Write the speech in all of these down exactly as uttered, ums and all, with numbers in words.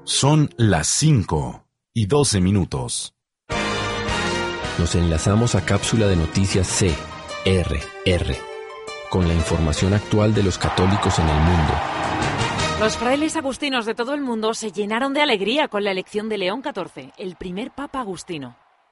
Son las cinco y doce minutos. Nos enlazamos a cápsula de noticias C R R con la información actual de los católicos en el mundo. Los frailes agustinos de todo el mundo se llenaron de alegría con la elección de León catorce, el primer papa agustino.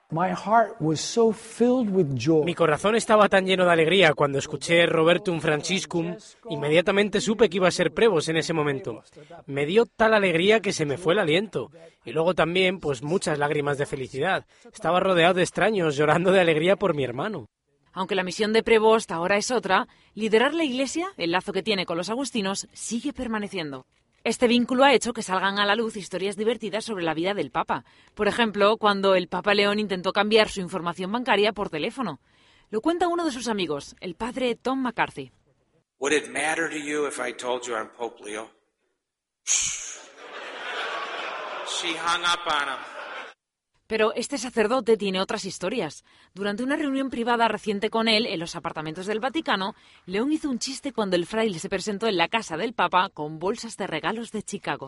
Mi corazón estaba tan lleno de alegría cuando escuché Robertum Franciscum. Inmediatamente supe que iba a ser prevos en ese momento. Me dio tal alegría que se me fue el aliento. Y luego también, pues muchas lágrimas de felicidad. Estaba rodeado de extraños llorando de alegría por mi hermano. Aunque la misión de prevost ahora es otra, liderar la Iglesia, el lazo que tiene con los agustinos, sigue permaneciendo. Este vínculo ha hecho que salgan a la luz historias divertidas sobre la vida del Papa. Por ejemplo, cuando el Papa León intentó cambiar su información bancaria por teléfono. Lo cuenta uno de sus amigos, el padre Tom McCarthy. Would it matter to you if I told you I'm Pope Leo? She hung up on him. Pero este sacerdote tiene otras historias. Durante una reunión privada reciente con él en los apartamentos del Vaticano, León hizo un chiste cuando el fraile se presentó en la casa del Papa con bolsas de regalos de Chicago.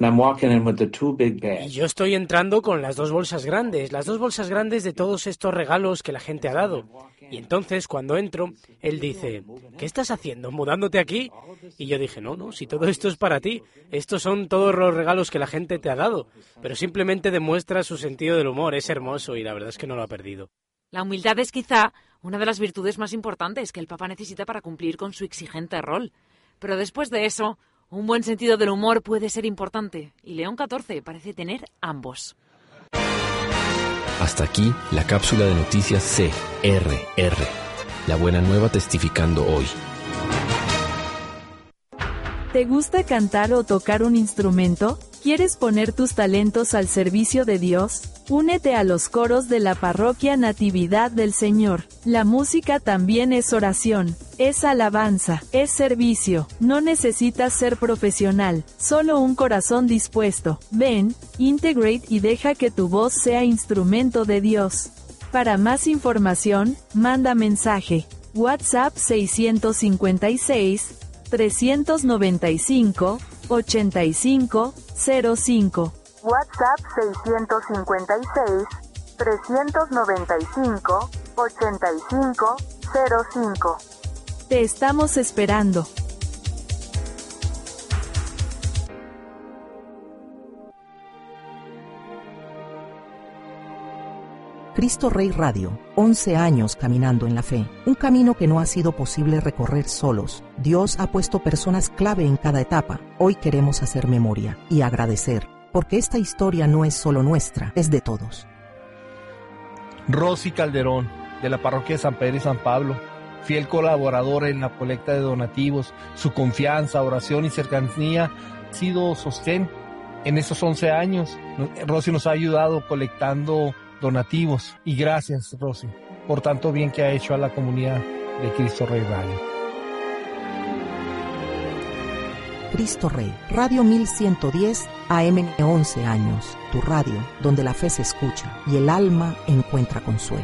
Y yo estoy entrando con las dos bolsas grandes, las dos bolsas grandes de todos estos regalos que la gente ha dado. Y entonces, cuando entro, él dice, ¿qué estás haciendo? ¿Mudándote aquí? Y yo dije, no, no, si todo esto es para ti. Estos son todos los regalos que la gente te ha dado. Pero simplemente demuestra su sentido del humor, es hermoso y la verdad es que no lo ha perdido. La humildad es quizá una de las virtudes más importantes que el Papa necesita para cumplir con su exigente rol. Pero después de eso, un buen sentido del humor puede ser importante, y León catorce parece tener ambos. Hasta aquí la cápsula de noticias C R R. La buena nueva testificando hoy. ¿Te gusta cantar o tocar un instrumento? ¿Quieres poner tus talentos al servicio de Dios? Únete a los coros de la Parroquia Natividad del Señor. La música también es oración, es alabanza, es servicio. No necesitas ser profesional, solo un corazón dispuesto. Ven, integrate y deja que tu voz sea instrumento de Dios. Para más información, manda mensaje. WhatsApp seiscientos cincuenta y seis, trescientos noventa y cinco, ochenta y cinco, cero cinco. WhatsApp seiscientos cincuenta y seis, trescientos noventa y cinco, ochenta y cinco, cero cinco. Te estamos esperando. Cristo Rey Radio, once años caminando en la fe, un camino que no ha sido posible recorrer solos. Dios ha puesto personas clave en cada etapa. Hoy queremos hacer memoria y agradecer, porque esta historia no es solo nuestra, es de todos. Rosy Calderón, de la parroquia de San Pedro y San Pablo, fiel colaboradora en la colecta de donativos. Su confianza, oración y cercanía ha sido sostén en esos once años. Rosy nos ha ayudado colectando donativos, y gracias, Rosy, por tanto bien que ha hecho a la comunidad de Cristo Rey Radio. Cristo Rey, Radio mil ciento diez A M, once años, tu radio donde la fe se escucha y el alma encuentra consuelo.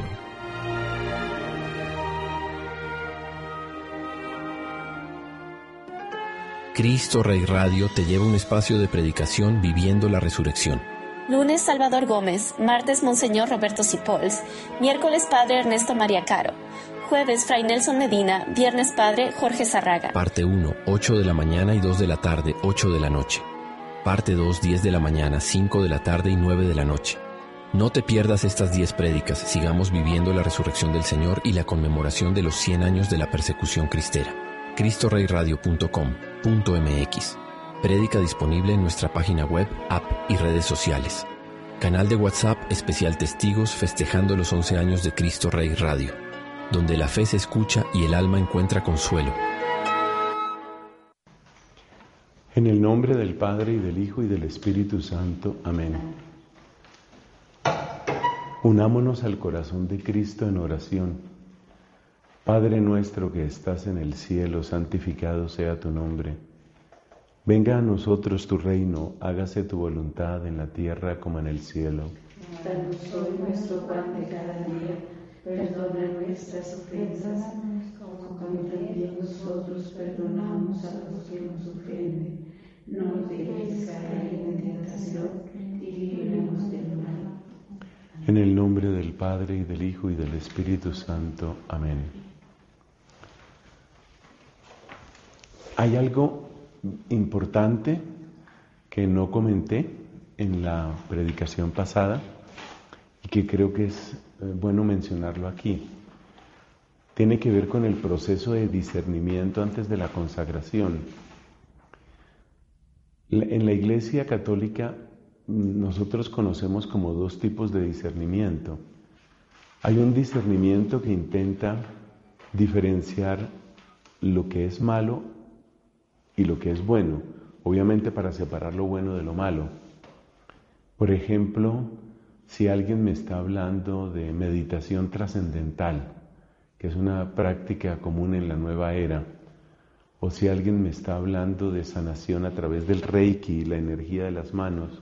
Cristo Rey Radio te lleva a un espacio de predicación viviendo la resurrección. Lunes, Salvador Gómez. Martes, Monseñor Roberto Sipols. Miércoles, Padre Ernesto María Caro. Jueves, Fray Nelson Medina. Viernes, Padre Jorge Zarraga. Parte uno, ocho de la mañana y dos de la tarde, ocho de la noche. Parte dos, diez de la mañana, cinco de la tarde y nueve de la noche. No te pierdas estas diez prédicas. Sigamos viviendo la resurrección del Señor y la conmemoración de los cien años de la persecución cristera. cristo rey radio punto com punto m x. Prédica disponible en nuestra página web, app y redes sociales. Canal de WhatsApp especial Testigos festejando los once años de Cristo Rey Radio, donde la fe se escucha y el alma encuentra consuelo. En el nombre del Padre y del Hijo y del Espíritu Santo. Amén. Unámonos al corazón de Cristo en oración. Padre nuestro que estás en el cielo, santificado sea tu nombre. Venga a nosotros tu reino, hágase tu voluntad en la tierra como en el cielo. Danos hoy nuestro pan de cada día, perdona nuestras ofensas, como también nosotros perdonamos a los que nos ofenden. no nos dejes caer en tentación y líbranos del mal. En el nombre del Padre, y del Hijo, y del Espíritu Santo. Amén. Hay algo importante que no comenté en la predicación pasada y que creo que es bueno mencionarlo aquí. Tiene que ver con el proceso de discernimiento antes de la consagración. En la Iglesia Católica nosotros conocemos como dos tipos de discernimiento. Hay un discernimiento que intenta diferenciar lo que es malo y lo que es bueno, obviamente para separar lo bueno de lo malo. Por ejemplo, si alguien me está hablando de meditación trascendental, que es una práctica común en la nueva era, o si alguien me está hablando de sanación a través del Reiki, la energía de las manos,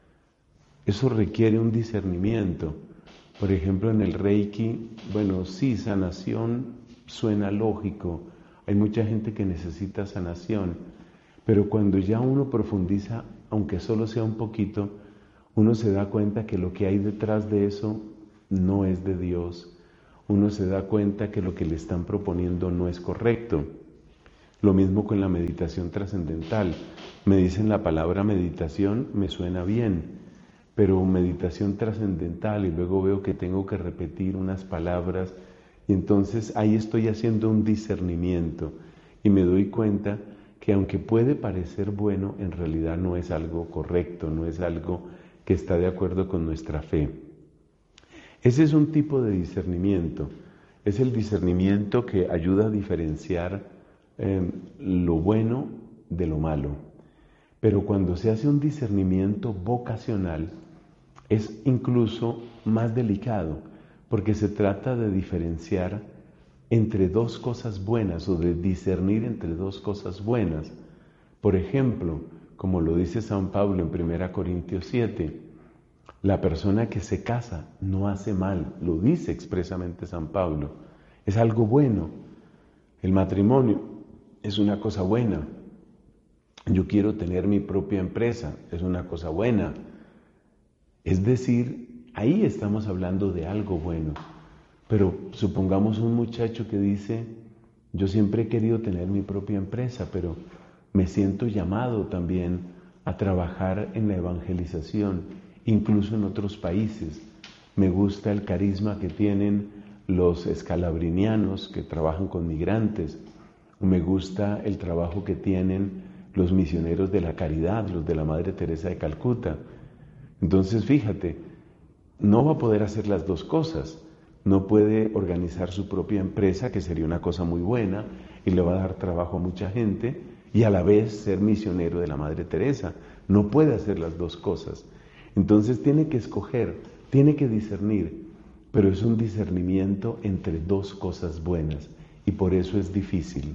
eso requiere un discernimiento. Por ejemplo, en el Reiki, bueno, sí, sanación suena lógico, hay mucha gente que necesita sanación, pero cuando ya uno profundiza, aunque solo sea un poquito, uno se da cuenta que lo que hay detrás de eso no es de Dios. Uno se da cuenta que lo que le están proponiendo no es correcto. Lo mismo con la meditación trascendental. Me dicen la palabra meditación, me suena bien, pero meditación trascendental y luego veo que tengo que repetir unas palabras y entonces ahí estoy haciendo un discernimiento y me doy cuenta que aunque puede parecer bueno, en realidad no es algo correcto, no es algo que está de acuerdo con nuestra fe. Ese es un tipo de discernimiento, es el discernimiento que ayuda a diferenciar eh, lo bueno de lo malo. Pero cuando se hace un discernimiento vocacional, es incluso más delicado, porque se trata de diferenciar entre dos cosas buenas o de discernir entre dos cosas buenas. Por ejemplo, como lo dice San Pablo en primera Corintios siete, la persona que se casa no hace mal, lo dice expresamente San Pablo, es algo bueno. El matrimonio es una cosa buena. Yo quiero tener mi propia empresa, es una cosa buena. Es decir, ahí estamos hablando de algo bueno. Pero supongamos un muchacho que dice, yo siempre he querido tener mi propia empresa, pero me siento llamado también a trabajar en la evangelización, incluso en otros países. Me gusta el carisma que tienen los escalabrinianos que trabajan con migrantes. Me gusta el trabajo que tienen los misioneros de la caridad, los de la Madre Teresa de Calcuta. Entonces, fíjate, no va a poder hacer las dos cosas. No puede organizar su propia empresa, que sería una cosa muy buena, y le va a dar trabajo a mucha gente, y a la vez ser misionero de la Madre Teresa. No puede hacer las dos cosas. Entonces tiene que escoger, tiene que discernir, pero es un discernimiento entre dos cosas buenas, y por eso es difícil.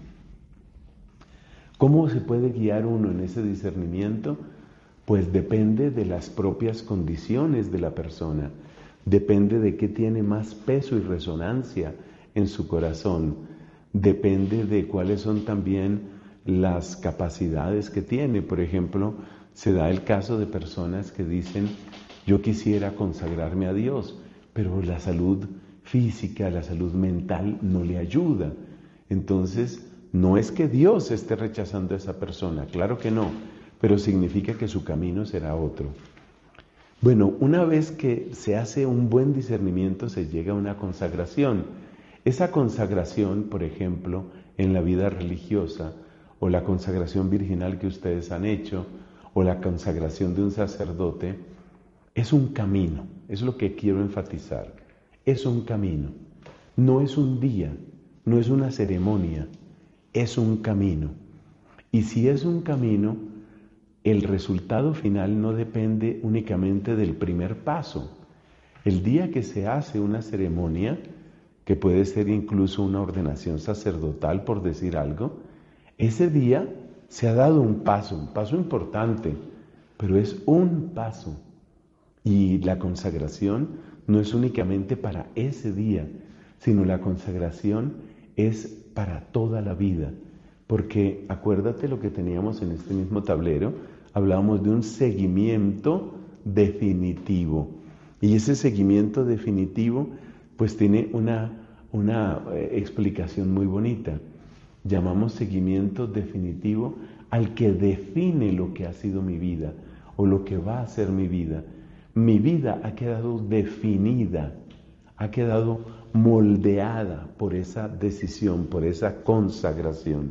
¿Cómo se puede guiar uno en ese discernimiento? Pues depende de las propias condiciones de la persona. Depende de qué tiene más peso y resonancia en su corazón. Depende de cuáles son también las capacidades que tiene. Por ejemplo, se da el caso de personas que dicen, yo quisiera consagrarme a Dios, pero la salud física, la salud mental no le ayuda. Entonces, no es que Dios esté rechazando a esa persona, claro que no, pero significa que su camino será otro. Bueno, una vez que se hace un buen discernimiento, se llega a una consagración. Esa consagración, por ejemplo, en la vida religiosa, o la consagración virginal que ustedes han hecho, o la consagración de un sacerdote, es un camino, es lo que quiero enfatizar. Es un camino, no es un día, no es una ceremonia, es un camino. Y si es un camino, el resultado final no depende únicamente del primer paso. El día que se hace una ceremonia, que puede ser incluso una ordenación sacerdotal, por decir algo, ese día se ha dado un paso, un paso importante, pero es un paso. Y la consagración no es únicamente para ese día, sino la consagración es para toda la vida. Porque acuérdate lo que teníamos en este mismo tablero, hablábamos de un seguimiento definitivo. Y ese seguimiento definitivo pues tiene una, una eh, explicación muy bonita. Llamamos seguimiento definitivo al que define lo que ha sido mi vida o lo que va a ser mi vida. Mi vida ha quedado definida, ha quedado moldeada por esa decisión, por esa consagración.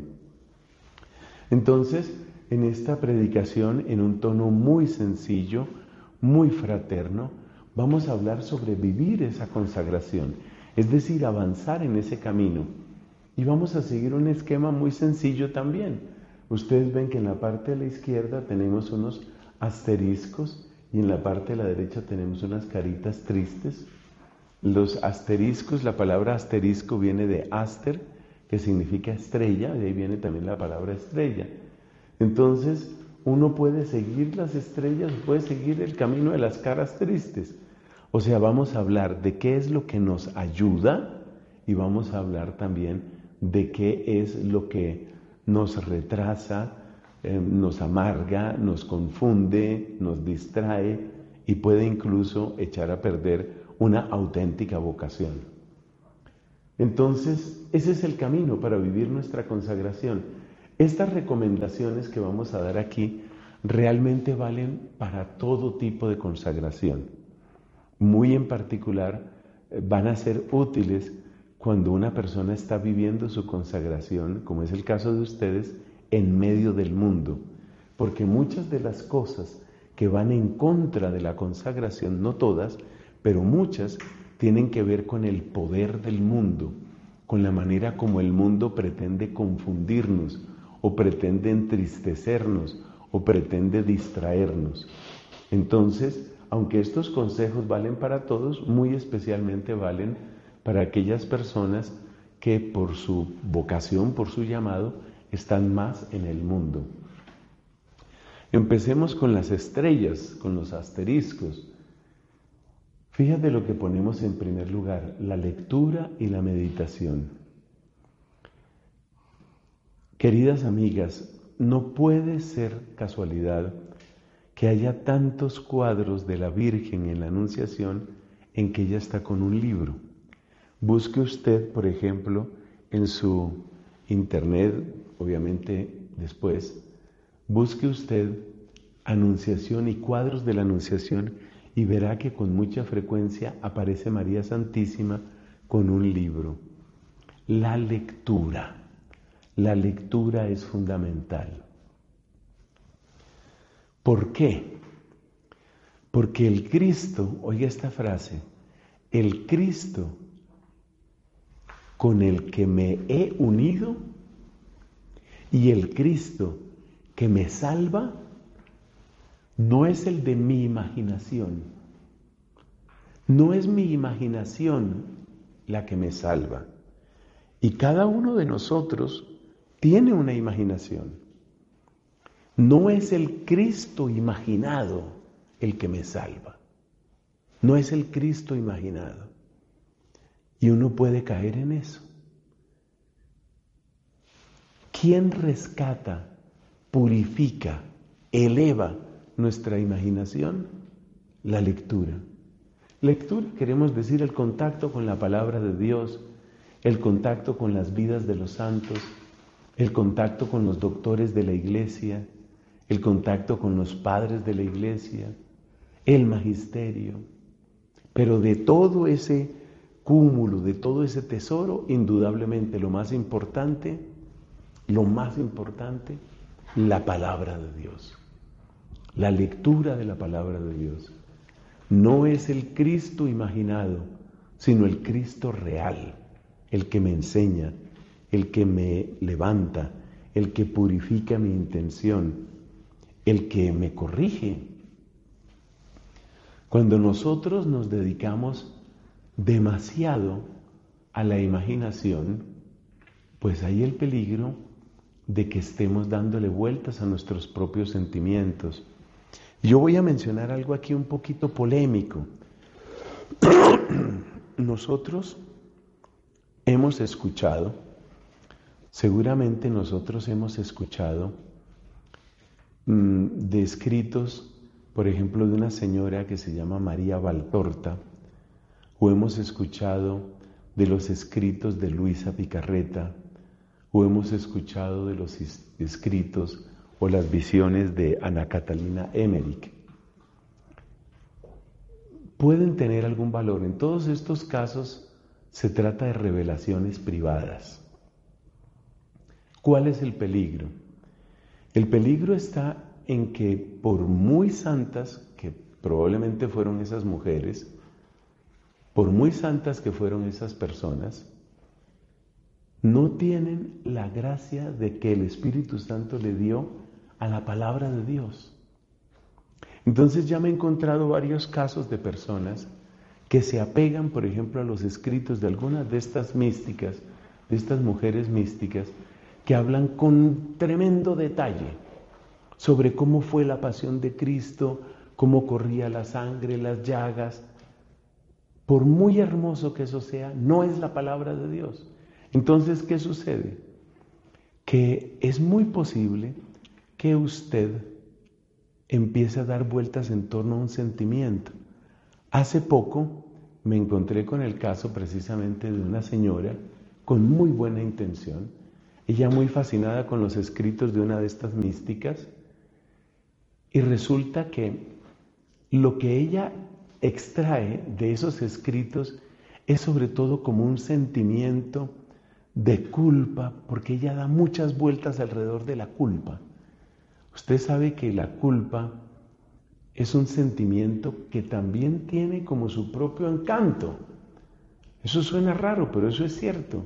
Entonces, en esta predicación, en un tono muy sencillo, muy fraterno, vamos a hablar sobre vivir esa consagración, es decir, avanzar en ese camino. Y vamos a seguir un esquema muy sencillo también. Ustedes ven que en la parte de la izquierda tenemos unos asteriscos y en la parte de la derecha tenemos unas caritas tristes. Los asteriscos, la palabra asterisco viene de aster, que significa estrella, de ahí viene también la palabra estrella. Entonces, uno puede seguir las estrellas, puede seguir el camino de las caras tristes. O sea, vamos a hablar de qué es lo que nos ayuda y vamos a hablar también de qué es lo que nos retrasa, eh, nos amarga, nos confunde, nos distrae y puede incluso echar a perder una auténtica vocación. Entonces, ese es el camino para vivir nuestra consagración. Estas recomendaciones que vamos a dar aquí realmente valen para todo tipo de consagración. Muy en particular, van a ser útiles cuando una persona está viviendo su consagración, como es el caso de ustedes, en medio del mundo. Porque muchas de las cosas que van en contra de la consagración, no todas, pero muchas, tienen que ver con el poder del mundo, con la manera como el mundo pretende confundirnos, o pretende entristecernos, o pretende distraernos. Entonces, aunque estos consejos valen para todos, muy especialmente valen para aquellas personas que por su vocación, por su llamado, están más en el mundo. Empecemos con las estrellas, con los asteriscos. Fíjate lo que ponemos en primer lugar, la lectura y la meditación. Queridas amigas, no puede ser casualidad que haya tantos cuadros de la Virgen en la Anunciación en que ella está con un libro. Busque usted, por ejemplo, en su internet, obviamente después, busque usted Anunciación y cuadros de la Anunciación y verá que con mucha frecuencia aparece María Santísima con un libro. La lectura, la lectura es fundamental. ¿Por qué? Porque el Cristo, oiga esta frase, el Cristo con el que me he unido y el Cristo que me salva no es el de mi imaginación. No es mi imaginación la que me salva. Y cada uno de nosotros tiene una imaginación. No es el Cristo imaginado el que me salva. No es el Cristo imaginado. Y uno puede caer en eso. ¿Quién rescata, purifica, eleva nuestra imaginación? La lectura. Lectura, queremos decir, el contacto con la palabra de Dios, el contacto con las vidas de los santos, el contacto con los doctores de la Iglesia, el contacto con los padres de la Iglesia, el magisterio. Pero de todo ese cúmulo, de todo ese tesoro, indudablemente lo más importante, lo más importante, la palabra de Dios. La lectura de la palabra de Dios. No es el Cristo imaginado, sino el Cristo real, el que me enseña, el que me levanta, el que purifica mi intención, el que me corrige. Cuando nosotros nos dedicamos demasiado a la imaginación, pues hay el peligro de que estemos dándole vueltas a nuestros propios sentimientos. Yo voy a mencionar algo aquí un poquito polémico. Nosotros hemos escuchado Seguramente nosotros hemos escuchado mmm, de escritos, por ejemplo, de una señora que se llama María Valtorta, o hemos escuchado de los escritos de Luisa Picarreta, o hemos escuchado de los escritos o las visiones de Ana Catalina Emmerich. Pueden tener algún valor. En todos estos casos se trata de revelaciones privadas. ¿Cuál es el peligro? El peligro está en que por muy santas que probablemente fueron esas mujeres, por muy santas que fueron esas personas, no tienen la gracia de que el Espíritu Santo le dio a la palabra de Dios. Entonces ya me he encontrado varios casos de personas que se apegan, por ejemplo, a los escritos de algunas de estas místicas, de estas mujeres místicas, que hablan con tremendo detalle sobre cómo fue la pasión de Cristo, cómo corría la sangre, las llagas. Por muy hermoso que eso sea, no es la palabra de Dios. Entonces, ¿qué sucede? Que es muy posible que usted empiece a dar vueltas en torno a un sentimiento. Hace poco me encontré con el caso precisamente de una señora con muy buena intención, ella muy fascinada con los escritos de una de estas místicas, y resulta que lo que ella extrae de esos escritos es sobre todo como un sentimiento de culpa, porque ella da muchas vueltas alrededor de la culpa. Usted sabe que la culpa es un sentimiento que también tiene como su propio encanto. Eso suena raro, pero eso es cierto.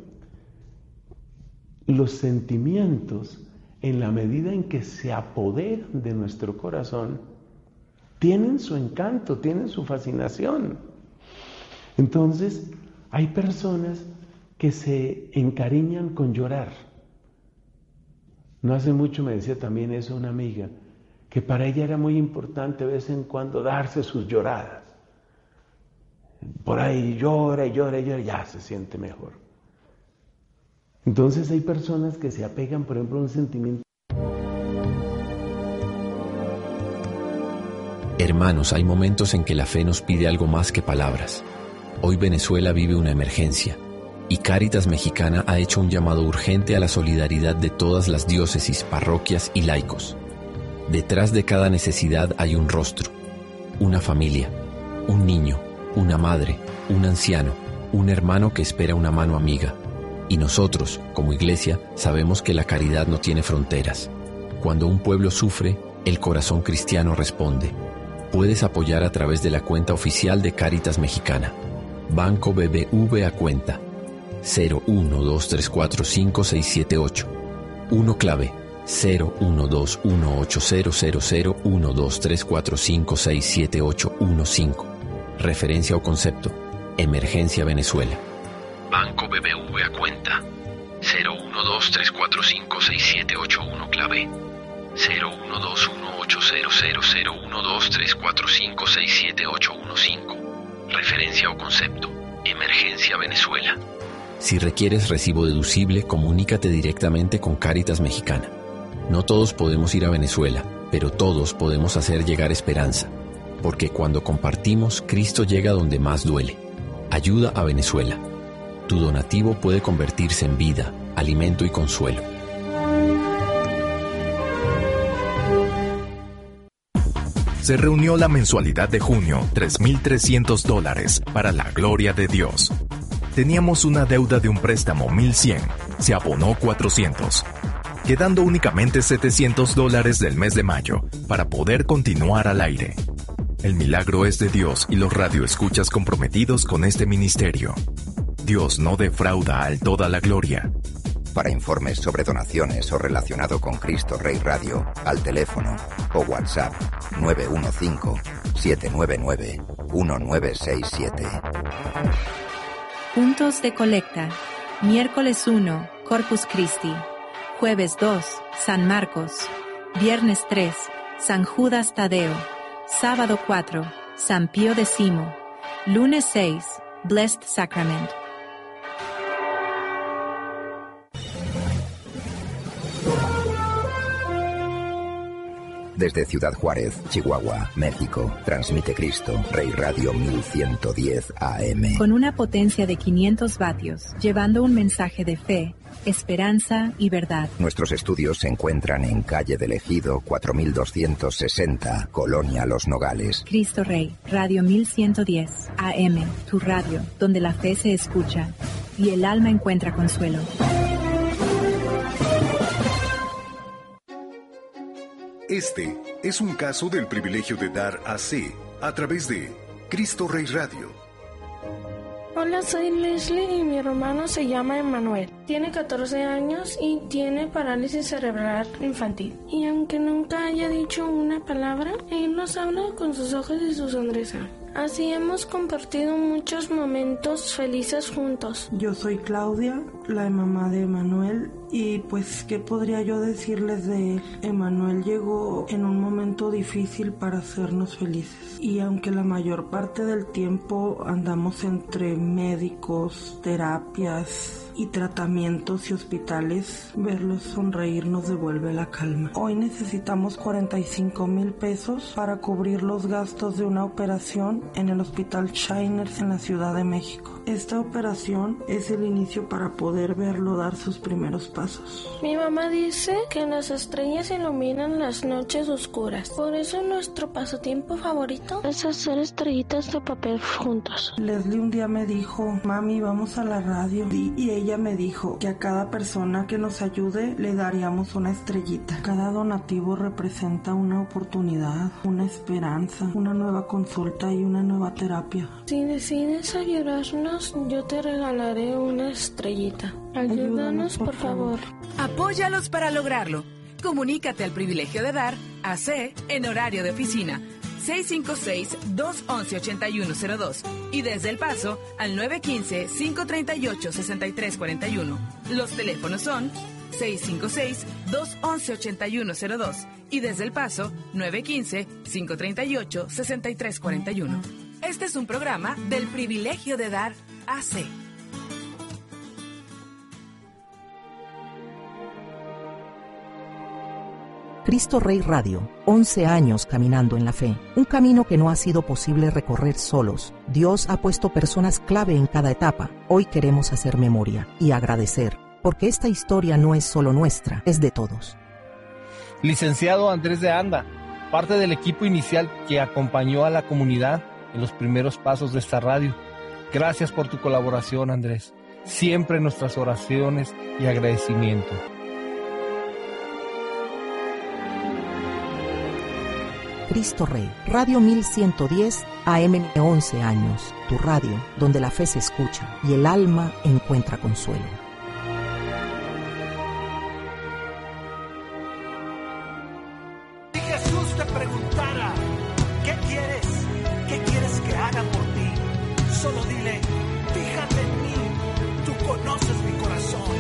Los sentimientos, en la medida en que se apoderan de nuestro corazón, tienen su encanto, tienen su fascinación. Entonces, hay personas que se encariñan con llorar. No hace mucho me decía también eso una amiga, que para ella era muy importante de vez en cuando darse sus lloradas. Por ahí llora y llora y llora y ya se siente mejor. Entonces hay personas que se apegan, por ejemplo, a un sentimiento. Hermanos, hay momentos en que la fe nos pide algo más que palabras. Hoy Venezuela vive una emergencia y Cáritas Mexicana ha hecho un llamado urgente a la solidaridad de todas las diócesis, parroquias y laicos. Detrás de cada necesidad hay un rostro, una familia, un niño, una madre, un anciano, un hermano que espera una mano amiga. Y nosotros, como Iglesia, sabemos que la caridad no tiene fronteras. Cuando un pueblo sufre, el corazón cristiano responde. Puedes apoyar a través de la cuenta oficial de Cáritas Mexicana. Banco B B V a cuenta cero uno dos tres cuatro cinco seis siete ocho. uno clave cero uno dos uno ocho cero cero cero uno dos tres cuatro cinco seis siete ocho uno cinco. Referencia o concepto: Emergencia Venezuela. Banco B B V a cuenta cero uno dos tres cuatro cinco seis siete ocho uno clave cero uno dos uno ocho cero cero cero uno dos tres cuatro cinco seis siete ocho uno cinco. Referencia o concepto: Emergencia Venezuela. Si requieres recibo deducible, comunícate directamente con Cáritas Mexicana. No todos podemos ir a Venezuela, pero todos podemos hacer llegar esperanza, porque cuando compartimos, Cristo llega donde más duele. Ayuda a Venezuela. Tu donativo puede convertirse en vida, alimento y consuelo. Se reunió la mensualidad de junio, tres mil trescientos dólares, para la gloria de Dios. Teníamos una deuda de un préstamo mil cien, se abonó cuatrocientos, quedando únicamente setecientos dólares del mes de mayo para poder continuar al aire. El milagro es de Dios y los radioescuchas comprometidos con este ministerio. Dios no defrauda al toda la gloria. Para informes sobre donaciones o relacionado con Cristo Rey Radio, al teléfono o WhatsApp nueve uno cinco, siete nueve nueve, uno nueve seis siete. Puntos de colecta. Miércoles uno, Corpus Christi. Jueves dos, San Marcos. Viernes tres, San Judas Tadeo. Sábado cuatro, San Pío X. Lunes seis, Blessed Sacrament. Desde Ciudad Juárez, Chihuahua, México, transmite Cristo Rey Radio mil ciento diez A M. Con una potencia de quinientos vatios, llevando un mensaje de fe, esperanza y verdad. Nuestros estudios se encuentran en calle del Ejido cuatro mil doscientos sesenta, Colonia Los Nogales. Cristo Rey, Radio mil ciento diez A M, tu radio, donde la fe se escucha y el alma encuentra consuelo. Este es un caso del privilegio de dar A C a través de Cristo Rey Radio. Hola, soy Leslie y mi hermano se llama Emanuel. Tiene catorce años y tiene parálisis cerebral infantil. Y aunque nunca haya dicho una palabra, él nos habla con sus ojos y su sonrisa. Así hemos compartido muchos momentos felices juntos. Yo soy Claudia, la mamá de Emanuel, y pues, ¿qué podría yo decirles de él? Emanuel llegó en un momento difícil para hacernos felices. Y aunque la mayor parte del tiempo andamos entre médicos, terapias y tratamientos y hospitales, verlos sonreír nos devuelve la calma. Hoy necesitamos cuarenta y cinco mil pesos para cubrir los gastos de una operación en el Hospital Shiners en la Ciudad de México. Esta operación es el inicio para poder verlo dar sus primeros pasos. Mi mamá dice que las estrellas iluminan las noches oscuras. Por eso nuestro pasatiempo favorito es hacer estrellitas de papel juntos. Leslie un día me dijo, mami, vamos a la radio. Y, y ella me dijo que a cada persona que nos ayude le daríamos una estrellita. Cada donativo representa una oportunidad, una esperanza, una nueva consulta y una nueva terapia. Si decides ayudarnos, yo te regalaré una estrellita. Ayúdanos, Ayúdanos por, por favor. Apóyalos para lograrlo. Comunícate al privilegio de dar A C en horario de oficina. seis cinco seis, dos uno uno, ocho uno cero dos y desde El Paso al nueve uno cinco, cinco tres ocho, seis tres cuatro uno. Los teléfonos son seis cinco seis, dos uno uno, ocho uno cero dos y desde El Paso nueve uno cinco, cinco tres ocho, seis tres cuatro uno. Este es un programa del privilegio de dar A C. Cristo Rey Radio, once años caminando en la fe, un camino que no ha sido posible recorrer solos. Dios ha puesto personas clave en cada etapa. Hoy queremos hacer memoria y agradecer, porque esta historia no es solo nuestra, es de todos. Licenciado Andrés de Anda, parte del equipo inicial que acompañó a la comunidad en los primeros pasos de esta radio. Gracias por tu colaboración, Andrés. Siempre nuestras oraciones y agradecimiento. Cristo Rey, Radio mil ciento diez A M, once años, tu radio, donde la fe se escucha y el alma encuentra consuelo. Si Jesús te preguntara, ¿qué quieres? ¿Qué quieres que haga por ti? Solo dile, fíjate en mí, tú conoces mi corazón.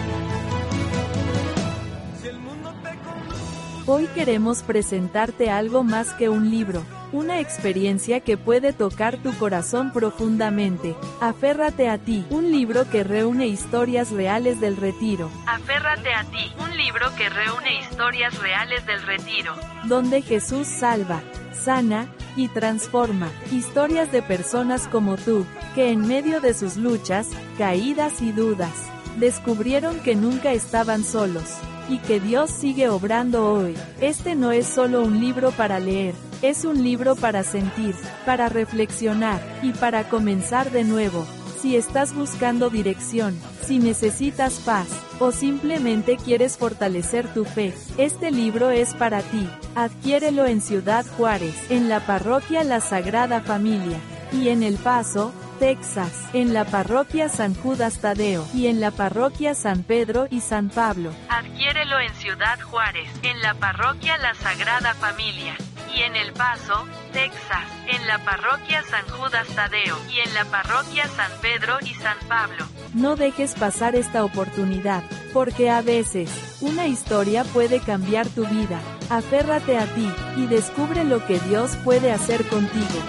Si el mundo te Hoy queremos presentarte algo más que un libro, una experiencia que puede tocar tu corazón profundamente. Aférrate a ti, un libro que reúne historias reales del retiro. Aférrate a ti, un libro que reúne historias reales del retiro. Donde Jesús salva, sana y transforma. Historias de personas como tú, que en medio de sus luchas, caídas y dudas, descubrieron que nunca estaban solos. Y que Dios sigue obrando hoy. Este no es solo un libro para leer, es un libro para sentir, para reflexionar, y para comenzar de nuevo. Si estás buscando dirección, si necesitas paz, o simplemente quieres fortalecer tu fe, este libro es para ti. Adquiérelo en Ciudad Juárez, en la parroquia La Sagrada Familia, y en El Paso, Texas, en la parroquia San Judas Tadeo, y en la parroquia San Pedro y San Pablo. Adquiérelo en Ciudad Juárez, en la parroquia La Sagrada Familia, y en El Paso, Texas, en la parroquia San Judas Tadeo, y en la parroquia San Pedro y San Pablo. No dejes pasar esta oportunidad, porque a veces, una historia puede cambiar tu vida. Aférrate a ti, y descubre lo que Dios puede hacer contigo.